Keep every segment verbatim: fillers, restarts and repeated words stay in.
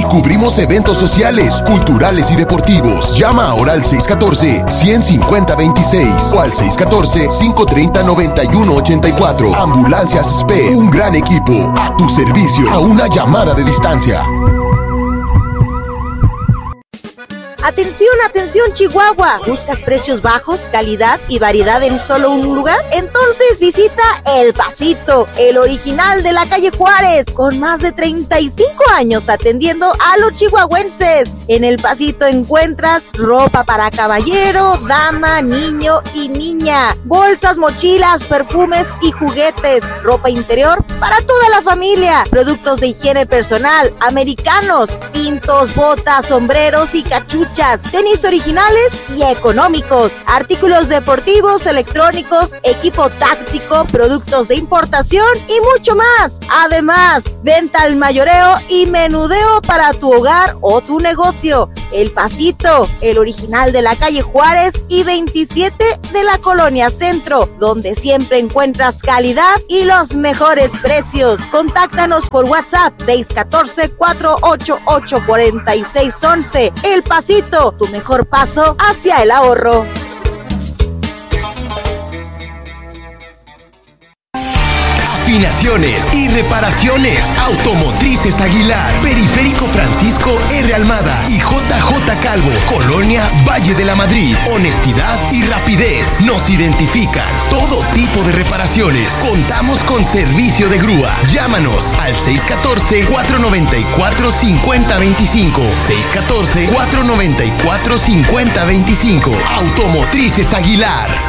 cubrimos eventos sociales, culturales y deportivos. Llama ahora al seis uno cuatro, uno cinco cero, dos seis o al seis uno cuatro, cinco tres cero, nueve uno ocho cuatro. Ambulancias S P E, un gran equipo a tu servicio, a una llamada de distancia. Atención, atención, Chihuahua. ¿Buscas precios bajos, calidad y variedad en solo un lugar? Entonces visita El Pasito, el original de la calle Juárez, con más de treinta y cinco años atendiendo a los chihuahuenses. En El Pasito encuentras ropa para caballero, dama, niño y niña, bolsas, mochilas, perfumes y juguetes, ropa interior para toda la familia, productos de higiene personal, americanos, cintos, botas, sombreros y cachuchas, tenis originales y económicos, artículos deportivos, electrónicos, equipo táctico, productos de importación y mucho más. Además, venta al mayoreo y menudeo para tu hogar o tu negocio. El Pasito, el original de la calle Juárez y veintisiete de la Colonia Centro, donde siempre encuentras calidad y los mejores precios. Contáctanos por WhatsApp seis uno cuatro, cuatro ocho ocho, cuatro seis uno uno. El Pasito, tu mejor paso hacia el ahorro. Afinaciones y reparaciones. Automotrices Aguilar, Periférico Francisco R. Almada y J J Calvo, Colonia Valle de la Madrid. Honestidad y rapidez nos identifican. Todo tipo de reparaciones. Contamos con servicio de grúa. Llámanos al seis uno cuatro, cuatro nueve cuatro, cinco cero dos cinco. seis uno cuatro, cuatro nueve cuatro, cinco cero dos cinco. Automotrices Aguilar.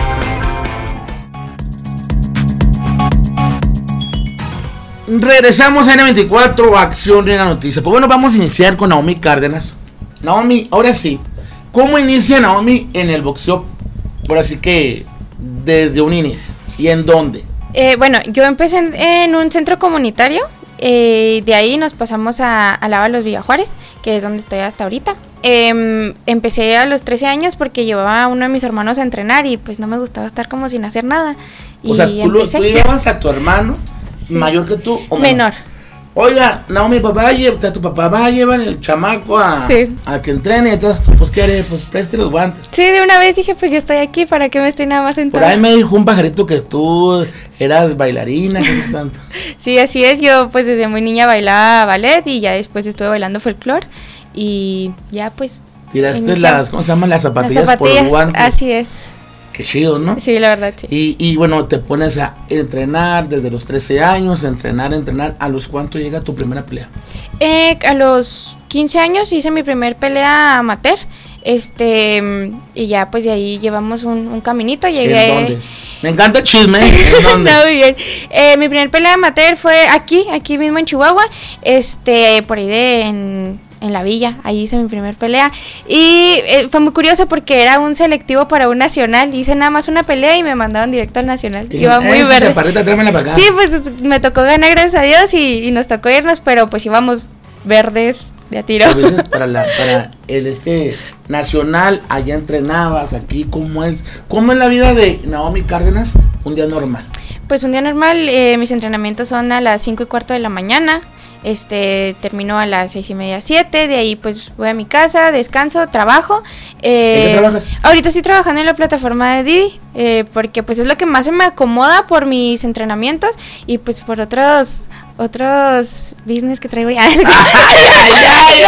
Regresamos a N veinticuatro, Acción en la Noticia. Pues bueno, vamos a iniciar con Naomi Cárdenas. Naomi, ahora sí, ¿cómo inicia Naomi en el boxeo? Por así que, desde un inicio. ¿Y en dónde? Eh, bueno, yo empecé en, en un centro comunitario. Eh, de ahí nos pasamos a, a Lava Los Villajuárez, que es donde estoy hasta ahorita. Eh, empecé a los trece años porque llevaba a uno de mis hermanos a entrenar y pues no me gustaba estar como sin hacer nada. O y sea, tú, lo, tú llevas a tu hermano, sí, mayor que tú o menor. menor. Oiga, Naomi, papá, lleva, tu papá va a llevar el chamaco a, sí. a que entrene, entonces tú, pues, ¿qué haré? Pues, preste los guantes. Sí, de una vez dije, pues, yo estoy aquí, ¿para qué me estoy nada más sentada? Por ahí me dijo un pajarito que tú eras bailarina, ¿qué tanto? Sí, así es, yo, pues, desde muy niña bailaba ballet y ya después estuve bailando folclore y ya, pues... Tiraste inició. las, ¿cómo se llaman? Las zapatillas, las zapatillas por los guantes. Así es. Qué chido, ¿no? Sí, la verdad, sí. Y, y bueno, te pones a entrenar desde los trece años, entrenar, entrenar. ¿A los cuántos llega tu primera pelea? Eh, a los quince años hice mi primer pelea amateur. Este, y ya pues de ahí llevamos un, un caminito. Llegué. ¿En dónde? Me encanta el chisme. ¿En dónde? No, bien. Eh, mi primer pelea amateur fue aquí, aquí mismo en Chihuahua. Este, por ahí de... En, en la villa, ahí hice mi primer pelea y eh, fue muy curioso porque era un selectivo para un nacional, hice nada más una pelea y me mandaron directo al nacional. Iba muy verde. Chaparrita, tráemela para acá. Sí, pues me tocó ganar, gracias a Dios, y, y nos tocó irnos, pero pues íbamos verdes de a tiro. Para, la, para el este nacional, allá entrenabas, aquí, ¿cómo es? ¿Cómo es la vida de Naomi Cárdenas un día normal? Pues un día normal, eh, mis entrenamientos son a las cinco y cuarto de la mañana. Este, termino a las seis y media, siete, de ahí pues voy a mi casa, descanso, trabajo. Eh, ¿En qué trabajas? Ahorita estoy trabajando en la plataforma de Didi, eh, porque pues es lo que más se me acomoda por mis entrenamientos y pues por otros otros business que traigo ya. Ay, ay, ay,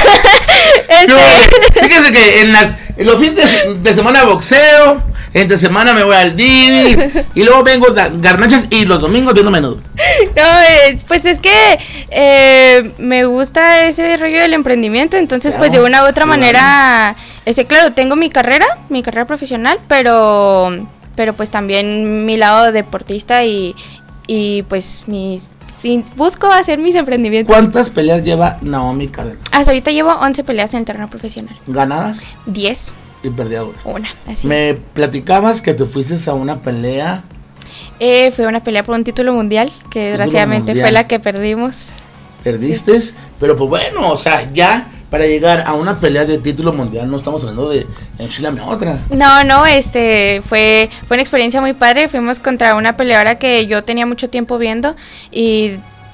ay. Este... Fíjense que en, las, en los fines de, de semana boxeo, entre semana me voy al Didi y luego vengo a garnachas y los domingos viendo menudo. No, eh, pues es que eh, me gusta ese rollo del emprendimiento, entonces claro, pues de una u otra manera, este, claro, tengo mi carrera, mi carrera profesional, pero pero pues también mi lado deportista y, y pues mis... busco hacer mis emprendimientos. ¿Cuántas peleas lleva Naomi Cárdenas? Hasta ahorita llevo once peleas en el terreno profesional. ¿Ganadas? diez. Y perdida una. Una, así. Me platicabas que te fuiste a una pelea. Eh, fue una pelea por un título mundial, que desgraciadamente mundial. Fue la que perdimos. Perdiste, sí. Pero pues bueno, o sea, ya para llegar a una pelea de título mundial no estamos hablando de enchilame otra. No, no, este fue fue una experiencia muy padre. Fuimos contra una peleadora que yo tenía mucho tiempo viendo y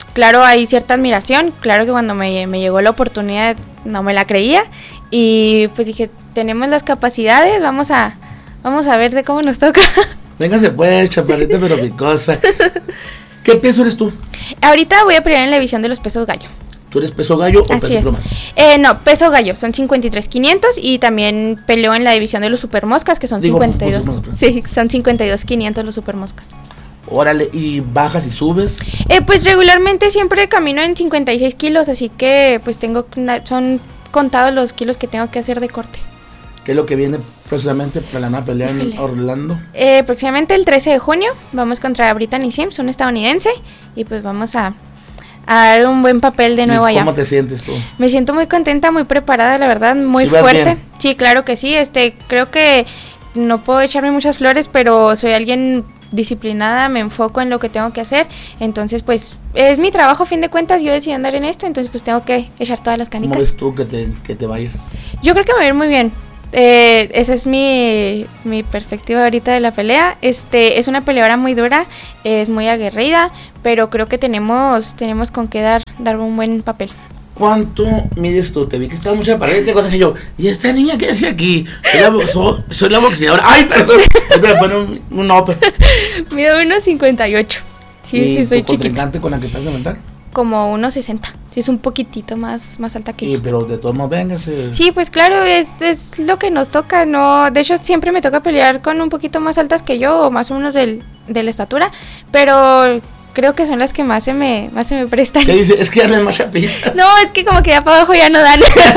claro, hay cierta admiración, claro que cuando me, me llegó la oportunidad no me la creía y pues dije, tenemos las capacidades, vamos a, vamos a ver de cómo nos toca. Venga, se puede, chaparrita pero picosa. ¿Qué peso eres tú? Ahorita voy a pelear en la división de los pesos gallo. ¿Tú eres peso gallo o Así peso es. pluma? Eh, no, peso gallo, son cincuenta y tres mil quinientos y también peleo en la división de los supermoscas que son Digo, cincuenta y dos. pues, pues, Sí, son cincuenta y dos mil quinientos los supermoscas. Órale, ¿y bajas y subes? Eh, pues regularmente siempre camino en cincuenta y seis kilos, así que pues tengo, una, son contados los kilos que tengo que hacer de corte. ¿Qué es lo que viene precisamente para la nueva pelea en Orlando? Eh, próximamente el trece de junio vamos contra Brittany Sims, un estadounidense, y pues vamos a, a dar un buen papel de nuevo ¿Y allá. ¿Cómo te sientes tú? Me siento muy contenta, muy preparada, la verdad, muy ¿Sí vas fuerte. bien? Sí, claro que sí, este, creo que no puedo echarme muchas flores, pero soy alguien disciplinada, me enfoco en lo que tengo que hacer, entonces pues es mi trabajo a fin de cuentas, yo decidí andar en esto, entonces pues tengo que echar todas las canicas. ¿Cómo ves tú que te, que te va a ir? Yo creo que me va a ir muy bien. Eh, esa es mi, mi perspectiva ahorita de la pelea. Este es una peleadora muy dura, es muy aguerrida, pero creo que tenemos tenemos con qué dar dar un buen papel. ¿Cuánto mides tú? Te vi que estabas mucha pared cuando dije yo, ¿y esta niña qué hace aquí? Soy la, so, soy la boxeadora. ¡Ay, perdón! Te pone un, un upper. Mido uno cincuenta y ocho. Sí, ¿Y sí, soy tu chiquita. contrincante con la que estás de mental? Como uno sesenta. Sí, es un poquitito más, más alta que Sí, yo. pero de todos modos, véngase. Sí, pues claro, es, es lo que nos toca, ¿no? De hecho, siempre me toca pelear con un poquito más altas que yo, o más o menos del, de la estatura, pero creo que son las que más se me, más se me prestan. ¿Qué dice? Es que ya no es más chapita. No, es que como que ya para abajo ya no dan.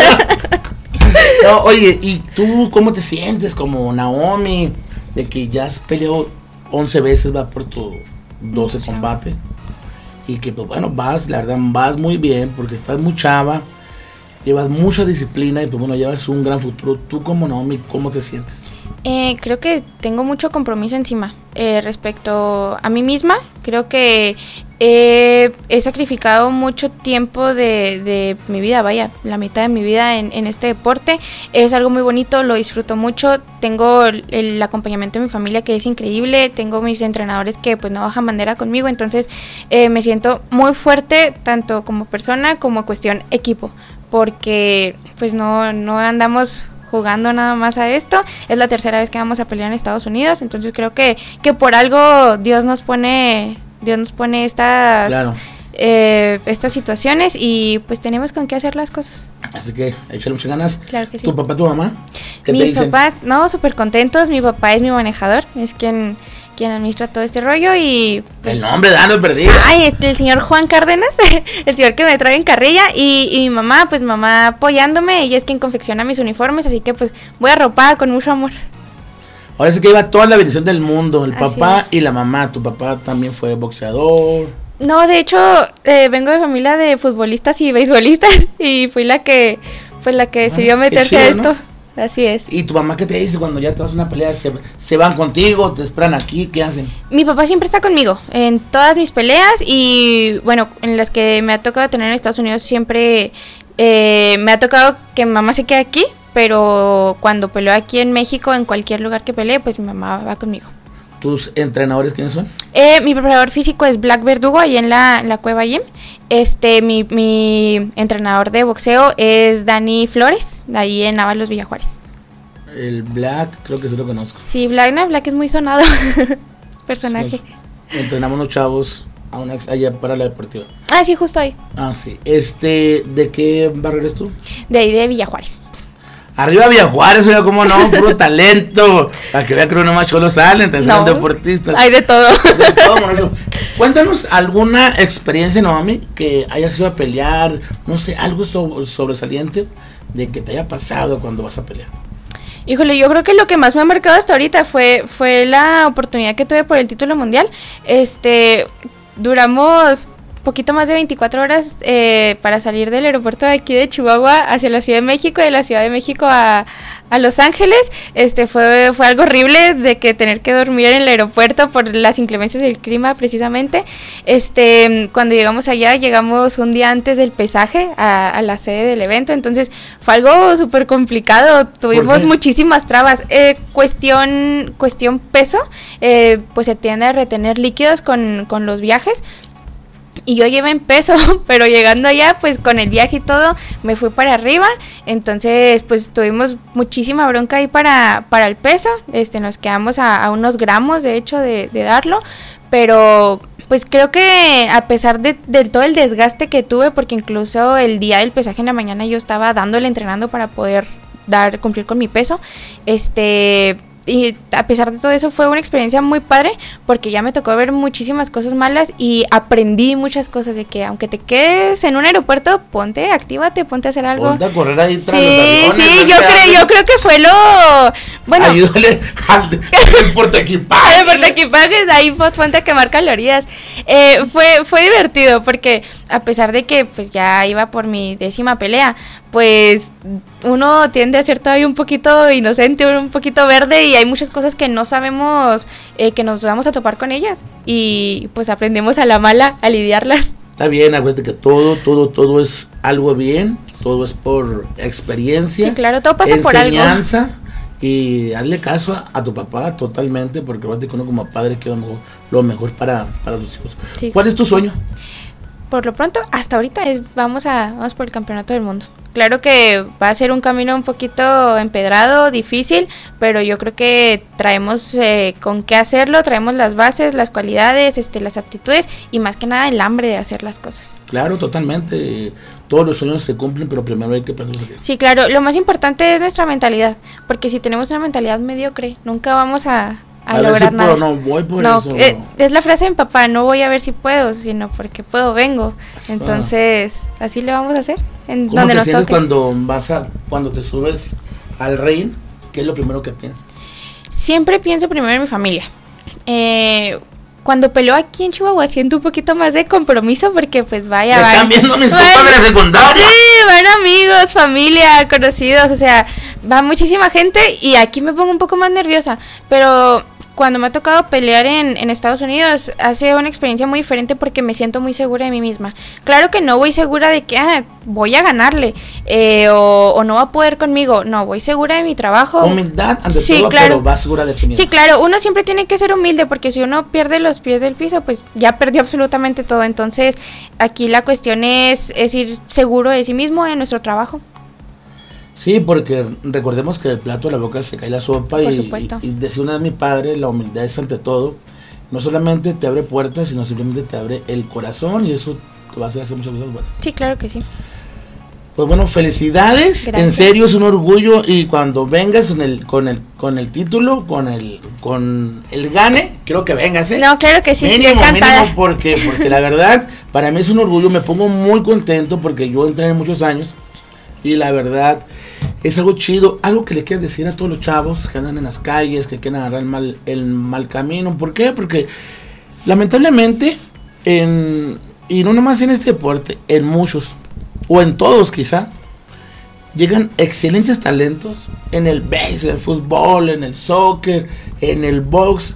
No, oye, ¿y tú cómo te sientes como Naomi? De que ya has peleado once veces, va por tu doce combate. Y que pues bueno, vas, la verdad, vas muy bien porque estás muy chava, llevas mucha disciplina y pues bueno, llevas un gran futuro. Tú como Naomi, ¿cómo te sientes? Eh, creo que tengo mucho compromiso encima eh, respecto a mí misma. Creo que eh, he sacrificado mucho tiempo de, de mi vida, vaya, la mitad de mi vida en, en este deporte. Es algo muy bonito, lo disfruto mucho. Tengo el, el acompañamiento de mi familia que es increíble. Tengo mis entrenadores que pues no bajan bandera conmigo. Entonces eh, me siento muy fuerte tanto como persona como cuestión equipo. Porque pues no, no andamos jugando nada más a esto, es la tercera vez que vamos a pelear en Estados Unidos, entonces creo que, que por algo Dios nos pone, Dios nos pone estas, Claro. eh, estas situaciones y pues tenemos con qué hacer las cosas. Así que échale muchas ganas. Claro que sí. ¿Tu papá, tu mamá? ¿Qué te Mis dicen? papás, no, súper contentos, mi papá es mi manejador, es quien, quien administra todo este rollo y... El nombre, dando perdido. Ay, este, el señor Juan Cárdenas, el señor que me trae en carrilla y, y mi mamá, pues mamá apoyándome, ella es quien confecciona mis uniformes, así que pues voy arropada con mucho amor. Ahora sí que lleva toda la bendición del mundo, el Así papá es. y la mamá. Tu papá también fue boxeador. No, de hecho, eh, vengo de familia de futbolistas y beisbolistas y fui la que, pues la que decidió Ah, qué meterse chido, a esto. ¿no? Así es. ¿Y tu mamá qué te dice cuando ya te vas a una pelea? ¿Se, se van contigo? ¿Te esperan aquí? ¿Qué hacen? Mi papá siempre está conmigo en todas mis peleas y bueno, en las que me ha tocado tener en Estados Unidos siempre eh, me ha tocado que mi mamá se quede aquí, pero cuando peleo aquí en México, en cualquier lugar que pelee, pues mi mamá va conmigo. ¿Tus entrenadores quiénes son? Eh, mi preparador físico es Black Verdugo, ahí en la, la Cueva Gym. Este, mi, mi entrenador de boxeo es Dani Flores, de ahí en Ábalos, Villajuárez. El Black, creo que sí lo conozco. Sí, Black, no, Black es muy sonado personaje. Entrenamos unos chavos a una ex- allá para la deportiva. Ah, sí, justo ahí, Ah, sí. Este, ¿de qué barrio eres tú? de ahí de Villajuárez. Arriba Villajuárez, oiga, cómo no, puro talento. Para que vea que uno más cholo salen, te No, salen deportistas. hay de todo. De todo, monocho. Cuéntanos alguna experiencia, Naomi, que hayas ido a pelear, no sé, algo so- sobresaliente de que te haya pasado cuando vas a pelear. Híjole, yo creo que lo que más me ha marcado hasta ahorita fue fue la oportunidad que tuve por el título mundial. Este, duramos poquito más de veinticuatro horas eh, para salir del aeropuerto de aquí de Chihuahua hacia la Ciudad de México y de la Ciudad de México a, a Los Ángeles. Este fue fue algo horrible de que tener que dormir en el aeropuerto por las inclemencias del clima precisamente. Este, cuando llegamos allá, llegamos un día antes del pesaje a, a la sede del evento, entonces fue algo súper complicado. Tuvimos qué? muchísimas trabas. Eh, cuestión cuestión peso, eh, pues se tiende a retener líquidos con, con los viajes. y yo llevé en peso, pero llegando allá, pues con el viaje y todo, me fui para arriba, entonces pues tuvimos muchísima bronca ahí para, para el peso, este, nos quedamos a, a unos gramos de hecho de, de darlo, pero pues creo que a pesar de, de todo el desgaste que tuve, porque incluso el día del pesaje en la mañana yo estaba dándole, entrenando para poder dar, cumplir con mi peso, este... y a pesar de todo eso fue una experiencia muy padre, porque ya me tocó ver muchísimas cosas malas y aprendí muchas cosas, de que aunque te quedes en un aeropuerto, ponte, actívate, ponte a hacer algo. Ponte a correr ahí tras sí, los aviones, sí, yo creo, yo creo que fue lo bueno. Ayúdale al, al portaequipajes. Al portaequipajes, ahí ponte a quemar calorías. Eh, fue, fue divertido, porque a pesar de que pues ya iba por mi décima pelea, pues uno tiende a ser todavía un poquito inocente, un poquito verde, y hay muchas cosas que no sabemos, eh, que nos vamos a topar con ellas, y pues aprendemos a la mala a lidiarlas. Está bien, acuérdate que todo, todo, todo es algo bien, todo es por experiencia. Sí, claro, todo pasa por algo. Enseñanza, y hazle caso a, a tu papá totalmente, porque acuérdate que uno como padre quiere lo mejor, lo mejor para, para tus hijos. Sí. ¿Cuál es tu sueño? Por lo pronto, hasta ahorita es vamos a vamos por el campeonato del mundo. Claro que va a ser un camino un poquito empedrado, difícil, pero yo creo que traemos eh, con qué hacerlo, traemos las bases, las cualidades, este, las aptitudes y más que nada el hambre de hacer las cosas. Claro, totalmente. Todos los sueños se cumplen, pero primero hay que pensar. Sí, claro. Lo más importante es nuestra mentalidad, porque si tenemos una mentalidad mediocre, nunca vamos a a, a lograr ver si nada. Puedo, no voy por no, eso. Eh, es la frase de mi papá, no voy a ver si puedo, sino porque puedo vengo. Eso. Entonces, así le vamos a hacer. En ¿Cómo donde te nos sientes toque. cuando vas a, cuando te subes al ring? ¿Qué es lo primero que piensas? Siempre pienso primero en mi familia. Eh, cuando peleo aquí en Chihuahua siento un poquito más de compromiso porque pues vaya, ¿Me van, están viendo mis van, compas de la secundaria? Sí, van amigos, familia, conocidos, o sea, va muchísima gente y aquí me pongo un poco más nerviosa, pero cuando me ha tocado pelear en, en Estados Unidos ha sido una experiencia muy diferente porque me siento muy segura de mí misma. Claro que no voy segura de que ah, voy a ganarle eh, o, o no va a poder conmigo, no, voy segura de mi trabajo. Humildad ante sí, todo, claro. pero vas segura de ti misma. Sí, claro, uno siempre tiene que ser humilde porque si uno pierde los pies del piso, pues ya perdió absolutamente todo. Entonces aquí la cuestión es, es ir seguro de sí mismo en nuestro trabajo. Sí, porque recordemos que del plato a la boca se cae la sopa. Por y, supuesto. y, y decía una de mi padre, la humildad es ante todo. No solamente te abre puertas, sino simplemente te abre el corazón y eso te va a hacer hacer muchas cosas buenas. Sí, claro que sí. Pues bueno, felicidades, Gracias. En serio es un orgullo y cuando vengas con el con el con el título, con el con el gane, creo que vengas, ¿eh? No, claro que sí, mínimo, encantada. mínimo, porque porque la verdad para mí es un orgullo, me pongo muy contento porque yo entrené muchos años y la verdad es algo chido, algo que le quieras decir a todos los chavos que andan en las calles, que quieren agarrar el mal, el mal camino. ¿Por qué? Porque lamentablemente, en, y no nomás en este deporte, en muchos, o en todos quizá, llegan excelentes talentos en el béisbol, en el fútbol, en el soccer, en el box,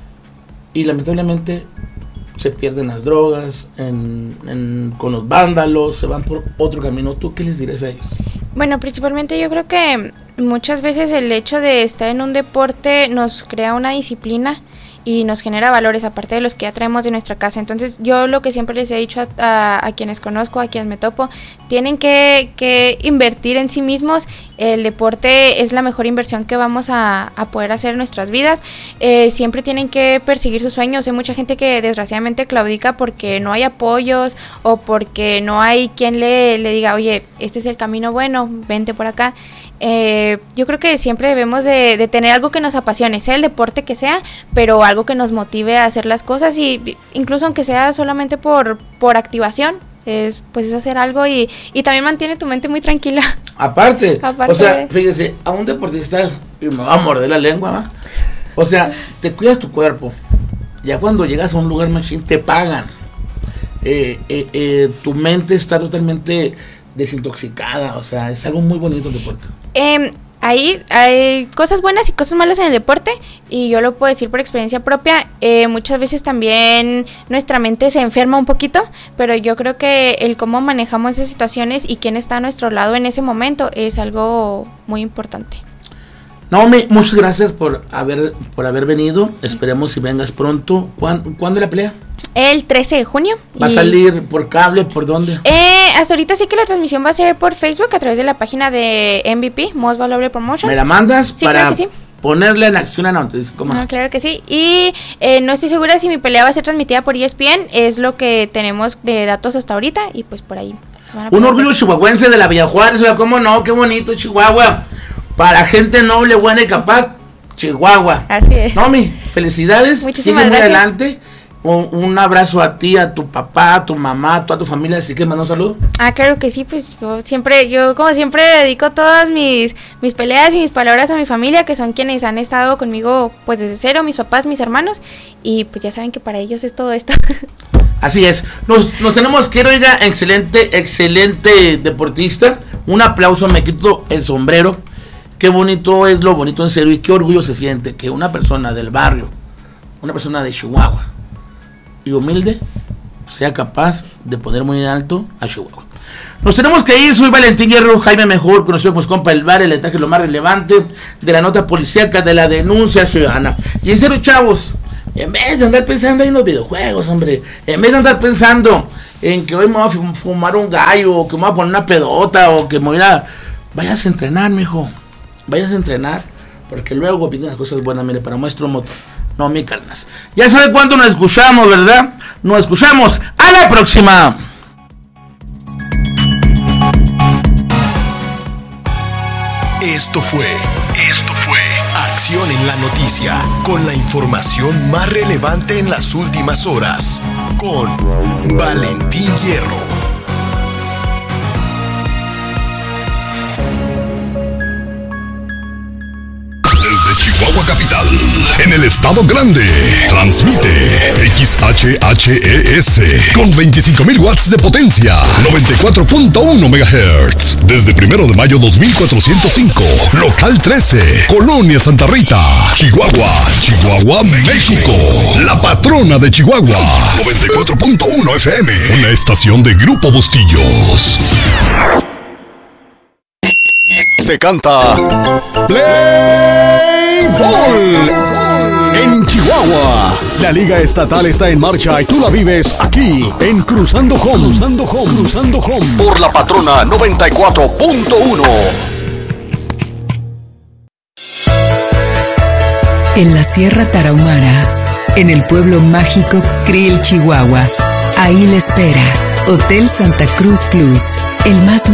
y lamentablemente se pierden las drogas, en, en, con los vándalos, se van por otro camino. ¿Tú qué les dirás a ellos? Bueno, principalmente yo creo que muchas veces el hecho de estar en un deporte nos crea una disciplina y nos genera valores aparte de los que ya traemos de nuestra casa. Entonces yo lo que siempre les he dicho a, a, a quienes conozco, a quienes me topo, tienen que, que invertir en sí mismos. El deporte es la mejor inversión que vamos a, a poder hacer en nuestras vidas. Eh, siempre tienen que perseguir sus sueños. Hay mucha gente que desgraciadamente claudica porque no hay apoyos o porque no hay quien le, le diga, oye, este es el camino bueno, vente por acá. Eh, yo creo que siempre debemos de, de tener algo que nos apasione, sea el deporte que sea, pero algo que nos motive a hacer las cosas y incluso aunque sea solamente por, por activación, es pues es hacer algo y, y también mantiene tu mente muy tranquila. Aparte, Aparte o sea, de... fíjese, a un deportista, y me va a morder la lengua, ¿va? O sea, te cuidas tu cuerpo, ya cuando llegas a un lugar machín te pagan, eh, eh, eh, tu mente está totalmente desintoxicada, o sea, es algo muy bonito el deporte. Eh, ahí hay cosas buenas y cosas malas en el deporte y yo lo puedo decir por experiencia propia. Eh, muchas veces también nuestra mente se enferma un poquito, pero yo creo que el cómo manejamos esas situaciones y quién está a nuestro lado en ese momento es algo muy importante. Naomi, muchas gracias por haber por haber venido. Esperemos si vengas pronto. ¿Cuándo, ¿cuándo la pelea? El trece de junio. ¿Va y... a salir por cable? ¿Por dónde? Eh, hasta ahorita sí que la transmisión va a ser por Facebook a través de la página de M V P, Most Valuable Promotions. ¿Me la mandas? Sí, para claro que sí. Ponerle en acción a la noticia? ¿Cómo no? No, claro que sí. Y eh, no estoy segura si mi pelea va a ser transmitida por E S P N. Es lo que tenemos de datos hasta ahorita. Y pues por ahí. Un orgullo chihuahuense de la Villa Juárez. ¿Cómo no? Qué bonito Chihuahua. Para gente noble, buena y capaz. Chihuahua. Así es. Nomi, felicidades. Muchísimas Sigue gracias. adelante. Un, un abrazo a ti, a tu papá, a tu mamá, a toda tu familia. Así que manda un saludo. Ah, claro que sí, pues yo siempre, yo como siempre dedico todas mis, mis peleas y mis palabras a mi familia, que son quienes han estado conmigo pues desde cero, mis papás, mis hermanos, y pues ya saben que para ellos es todo esto. Así es, nos, nos tenemos que ir, oiga, excelente, excelente deportista. Un aplauso, me quito el sombrero. Qué bonito es lo bonito en serio y qué orgullo se siente que una persona del barrio, una persona de Chihuahua y humilde, sea capaz de poner muy en alto a Chihuahua. Nos tenemos que ir. Soy Valentín Hierro, Jaime Mejor, conocido como Compa del Bar, el traje lo más relevante de la nota policíaca, de la denuncia ciudadana. Y en serio, chavos, en vez de andar pensando en los videojuegos, hombre, en vez de andar pensando en que hoy me voy a fumar un gallo, o que me voy a poner una pedota, o que me voy a... Vayas a entrenar, mijo, vayas a entrenar, porque luego piden las cosas buenas. Mire, para muestro moto. No, mi carnas. Ya sabe cuándo nos escuchamos, ¿verdad? Nos escuchamos. ¡A la próxima! Esto fue, esto fue Acción en la Noticia, con la información más relevante en las últimas horas, con Valentín Hierro. Chihuahua Capital, en el estado grande, transmite X H H E S con veinticinco mil watts de potencia, noventa y cuatro punto uno megahertz, desde primero de mayo dos mil cuatrocientos cinco, local trece, Colonia Santa Rita, Chihuahua, Chihuahua, México, la patrona de Chihuahua, noventa y cuatro punto uno F M, una estación de Grupo Bustillos. Se canta Play Ball en Chihuahua. La liga estatal está en marcha y tú la vives aquí en Cruzando Home, Cruzando Home, Cruzando Home por la patrona noventa y cuatro punto uno. En la Sierra Tarahumara, en el pueblo mágico Krill, Chihuahua, ahí le espera Hotel Santa Cruz Plus, el más